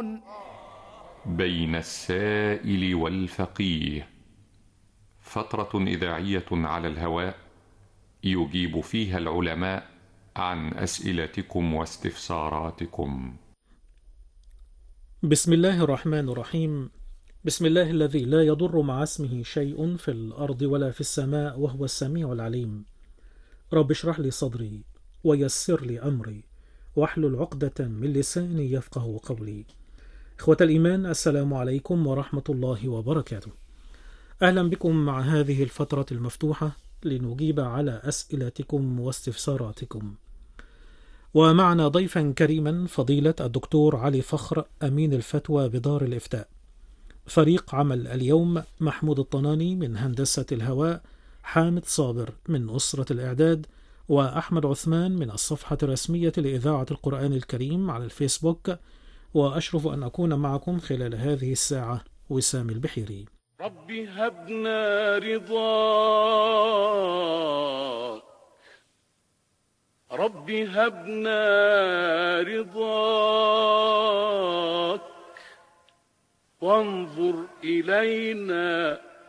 بين السائل والفقيه، فترة إذاعية على الهواء يجيب فيها العلماء عن أسئلتكم واستفساراتكم. بسم الله الرحمن الرحيم. بسم الله الذي لا يضر مع اسمه شيء في الأرض ولا في السماء وهو السميع العليم. رب اشرح لي صدري ويسر لي أمري واحلل عقدة من لساني يفقه قولي. إخوة الإيمان، السلام عليكم ورحمة الله وبركاته. أهلا بكم مع هذه الفترة المفتوحة لنجيب على أسئلتكم واستفساراتكم. ومعنا ضيفا كريما فضيلة الدكتور علي فخر، أمين الفتوى بدار الإفتاء. فريق عمل اليوم: محمود الطناني من هندسة الهواء، حامد صابر من أسرة الإعداد، وأحمد عثمان من الصفحة الرسمية لإذاعة القرآن الكريم على الفيسبوك. وأشرف أن أكون معكم خلال هذه الساعة، وسام البحيري. رب هبنا رضاك، رب هبنا رضاك، وانظر إلينا